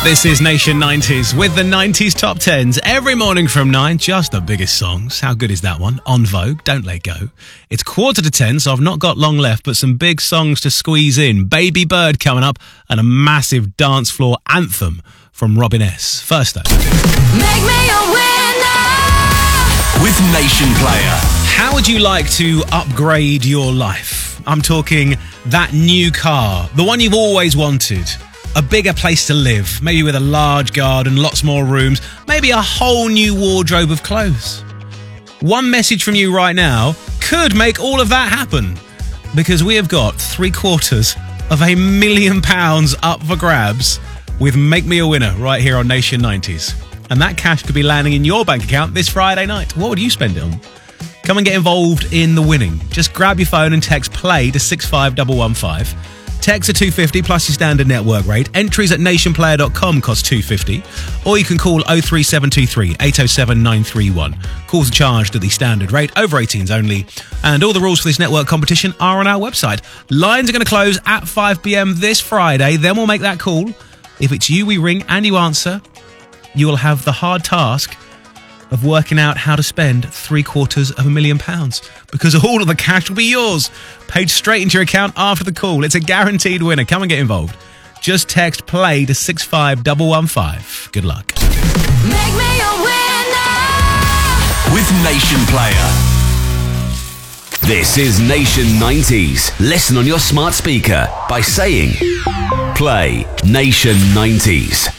This is Nation 90s with the 90s top 10s every morning from 9. Just the biggest songs. How good is that one? On Vogue, Don't Let Go. It's 9:45, so I've not got long left, but some big songs to squeeze in. Baby Bird coming up and a massive dance floor anthem from Robin S. First up. Make me a winner with Nation Player. How would you like to upgrade your life? I'm talking that new car, the one you've always wanted. A bigger place to live, maybe with a large garden, lots more rooms, maybe a whole new wardrobe of clothes. One message from you right now could make all of that happen, because we have got £750,000 million up for grabs with Make Me a Winner right here on Nation 90s. And that cash could be landing in your bank account this Friday night. What would you spend it on? Come and get involved in the winning. Just grab your phone and text PLAY to 65115. Text at 250 plus your standard network rate. Entries at nationplayer.com cost $2.50. Or you can call 03723 807 931. Calls are charged at the standard rate, over 18s only. And all the rules for this network competition are on our website. Lines are going to close at 5 p.m. this Friday. Then we'll make that call. If it's you we ring and you answer, you will have the hard task of working out how to spend £750,000, because all of the cash will be yours, paid straight into your account after the call. It's a guaranteed winner. Come and get involved. Just text PLAY to 65115. Good luck. Make me a winner with Nation Player. This is Nation 90s. Listen on your smart speaker by saying Play Nation 90s.